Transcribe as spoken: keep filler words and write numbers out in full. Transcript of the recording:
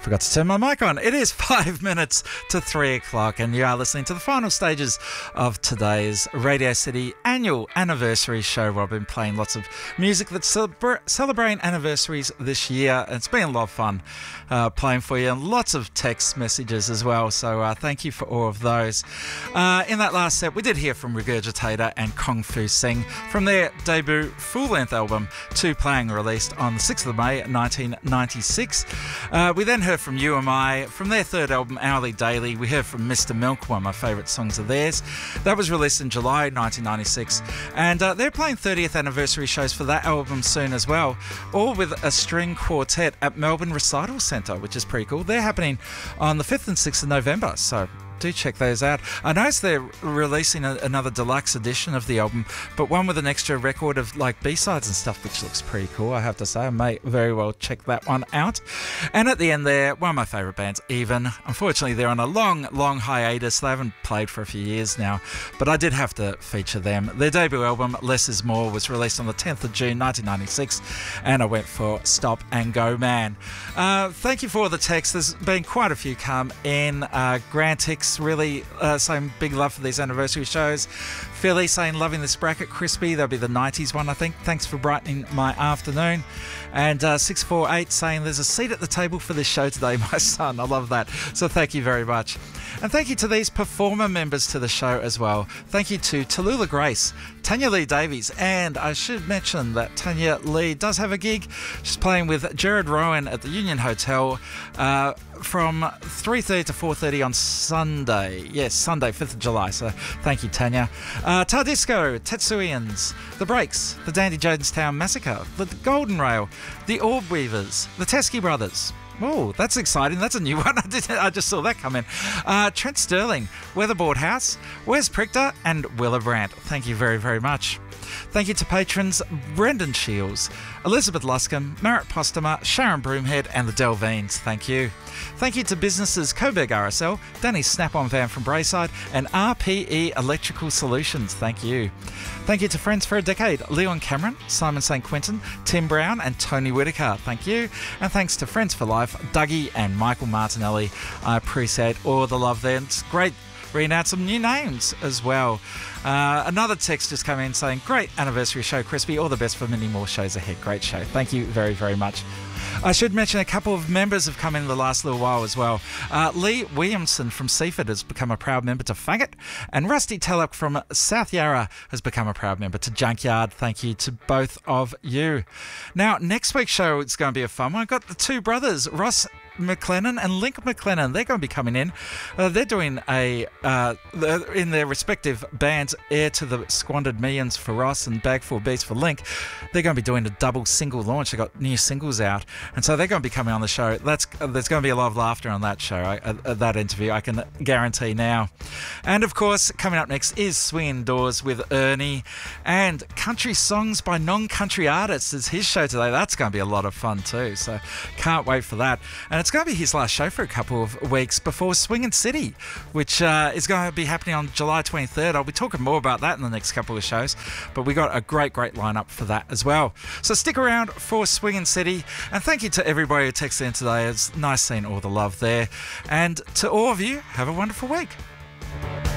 Forgot to turn my mic on. It is five minutes to three o'clock, and you are listening to the final stages of today's Radio City annual anniversary show, where I've been playing lots of music that's celebra- celebrating anniversaries this year. It's been a lot of fun uh, playing for you, and lots of text messages as well, so uh, thank you for all of those. Uh, in that last set, we did hear from Regurgitator and Kung Fu Sing from their debut full-length album, Two Playing, released on the sixth of May nineteen ninety-six. Uh, we then heard from You Am I from their third album, Hourly Daily. We heard from Mister Milk, one of my favourite songs of theirs. That was released in July nineteen ninety-six, and uh, they're playing thirtieth anniversary shows for that album soon as well, all with a string quartet at Melbourne Recital Centre, which is pretty cool. They're happening on the fifth and sixth of November, so do check those out. I noticed they're releasing a, another deluxe edition of the album, but one with an extra record of like B-sides and stuff, which looks pretty cool, I have to say. I may very well check that one out. And at the end there, one of my favourite bands, Even. Unfortunately, they're on a long, long hiatus. They haven't played for a few years now, but I did have to feature them. Their debut album, Less Is More, was released on the tenth of June nineteen ninety-six, and I went for Stop and Go Man. Uh, thank you for all the texts. There's been quite a few come in. Uh, Grantix really uh, saying big love for these anniversary shows. Philly saying loving this bracket. Crispy, that'll be the nineties one, I think. Thanks for brightening my afternoon. And uh, six four eight saying there's a seat at the table for this show today, my son. I love that. So thank you very much. And thank you to these performer members to the show as well. Thank you to Tallulah Grace, Tanya Lee Davies, and I should mention that Tanya Lee does have a gig. She's playing with Jared Rowan at the Union Hotel uh, from three thirty to four thirty on Sunday. Yes, Sunday, fifth of July. So thank you, Tanya. Uh, Tardisco, Tetsuians, The Breaks, The Dandy Jonestown Massacre, The Golden Rail, The Orb Weavers, The Teskey Brothers. Oh, that's exciting. That's a new one. I, did, I just saw that come in. Uh, Trent Sterling, Weatherboard House, Wes Prichter, and Willa Brandt. Thank you very, very much. Thank you to patrons Brendan Shields, Elizabeth Luscombe, Merritt Postuma, Sharon Broomhead, and the Delveens. Thank you. Thank you to businesses Coburg R S L, Danny Snap-on Van from Brayside, and R P E Electrical Solutions. Thank you. Thank you to Friends for a Decade, Leon Cameron, Simon Saint Quentin, Tim Brown, and Tony Whitaker. Thank you. And thanks to Friends for Life, Dougie and Michael Martinelli. I appreciate all the love there. It's great reading out some new names as well. Uh, another text just came in saying, great anniversary show, Crispy. All the best for many more shows ahead. Great show. Thank you very, very much. I should mention a couple of members have come in the last little while as well. Uh, Lee Williamson from Seaford has become a proud member to Faggot, and Rusty Tellock from South Yarra has become a proud member to Junkyard. Thank you to both of you. Now, next week's show is going to be a fun one. I've got the two brothers, Ross McLennan and Link McLennan. They're going to be coming in. Uh, they're doing a, uh, in their respective bands, Heir to the Squandered Millions for Ross and Bagful of Beats for Link. They're going to be doing a double single launch. They've got new singles out, and so they're going to be coming on the show. That's uh, There's going to be a lot of laughter on that show, I, uh, that interview, I can guarantee now. And of course, coming up next is Swinging Doors with Ernie, and Country Songs by Non-Country Artists is his show today. That's going to be a lot of fun too, so can't wait for that. And it's It's going to be his last show for a couple of weeks before Swingin' City, which uh, is going to be happening on July twenty-third. I'll be talking more about that in the next couple of shows, but we got a great, great lineup for that as well. So stick around for Swingin' City, and thank you to everybody who texted in today. It's nice seeing all the love there, and to all of you, have a wonderful week.